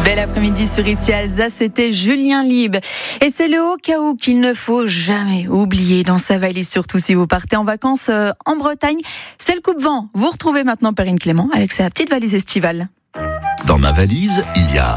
Bel après-midi sur Ici Alsace, c'était Julien Lieb. Et c'est le haut cas où qu'il ne faut jamais oublier dans sa valise, surtout si vous partez en vacances en Bretagne. C'est le coupe-vent. Vous retrouvez maintenant Perrine Clément avec sa petite valise estivale. Dans ma valise, il y a...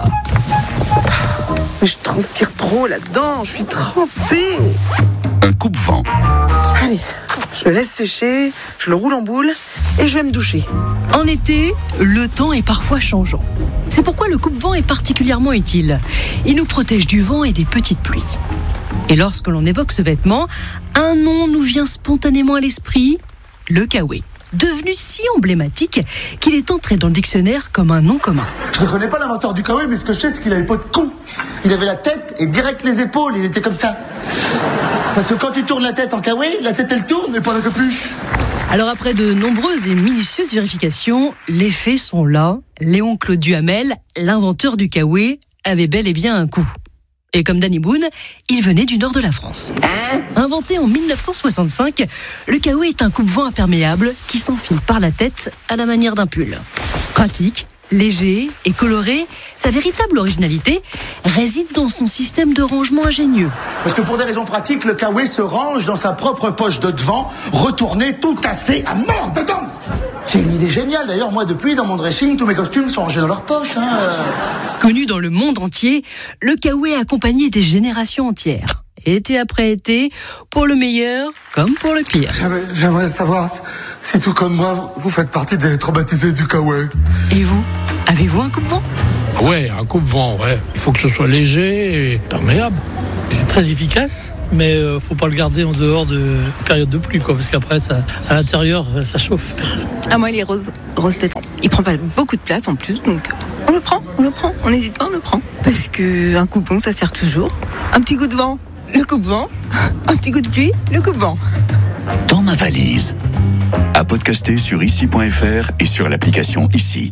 Je transpire trop là-dedans, je suis trempée. un coupe-vent. Allez, je le laisse sécher, je le roule en boule et je vais me doucher. En été, le temps est parfois changeant. C'est pourquoi le coupe-vent est particulièrement utile. Il nous protège du vent et des petites pluies. Et lorsque l'on évoque ce vêtement, un nom nous vient spontanément à l'esprit, le kawaii. Devenu si emblématique qu'il est entré dans le dictionnaire comme un nom commun. Je ne connais pas l'inventeur du kawaii, mais ce que je sais, c'est qu'il avait pas de cou. Il avait la tête et direct les épaules, il était comme ça. Parce que quand tu tournes la tête en kawaii, la tête elle tourne, mais pas la capuche. Alors après de nombreuses et minutieuses vérifications, les faits sont là. Léon Claude Duhamel, l'inventeur du kawaii, avait bel et bien un cou. Et comme Danny Boone, il venait du nord de la France. Inventé en 1965, le kawaii est un coupe-vent imperméable qui s'enfile par la tête à la manière d'un pull. Pratique, léger et coloré, sa véritable originalité réside dans son système de rangement ingénieux. Parce que pour des raisons pratiques, le kawaii se range dans sa propre poche de devant, retourné, tout tassé à mort dedans. C'est une idée géniale. D'ailleurs, moi, depuis, dans mon dressing, tous mes costumes sont rangés dans leur poche. Connu dans le monde entier, le kawaii a accompagné des générations entières. Été après été, pour le meilleur comme pour le pire. J'aimerais savoir si tout comme moi, vous faites partie des traumatisés du kawaii. Et vous, avez-vous un coupe-vent ? Ouais, un coupe-vent, ouais. Il faut que ce soit léger et perméable. C'est très efficace, mais faut pas le garder en dehors de période de pluie, quoi, parce qu'après, à l'intérieur, ça chauffe. Ah, moi, il est rose pétant. Il prend pas beaucoup de place en plus, donc on le prend. On n'hésite pas, on le prend. Parce que un coupe-vent, ça sert toujours. Un petit coup de vent, le coupe-vent. Un petit coup de pluie, le coupe-vent. Dans ma valise. À podcaster sur ici.fr et sur l'application Ici.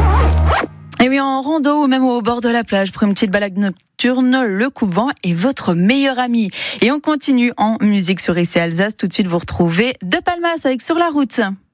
Et oui, en rando ou même au bord de la plage, pour une petite balade nocturne, le coupe-vent est votre meilleur ami. Et on continue en musique sur Ici Alsace. Tout de suite, vous retrouvez De Palmas avec Sur la route.